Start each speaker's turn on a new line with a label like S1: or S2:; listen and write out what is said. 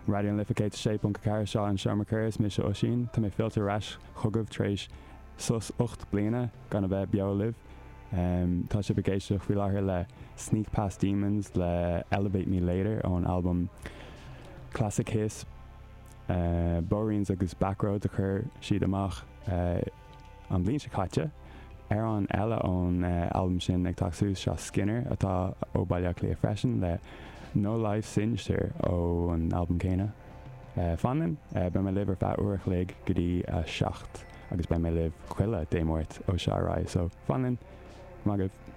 S1: radio an lifacéid shape an cacar seo an Sean McCurris mis o sin tá mé filter ras chugah trééis sus 8 bliana gan a bheith beo liv. Tá sé begéisteach fi láthir le Sneak Past Demons le Elevate Me Later ón album Classic Hiss. Borins agus Backroad a chur siad amach an blin se chatte. An eile ón album sin ag taxú se Skinner atá ó bailach lé freisin le No Life Sinister ó an album céine. Fannin be me liver fe uach le gotí a 7 agus be me liv chuile démórt ó seará, so fannin magah.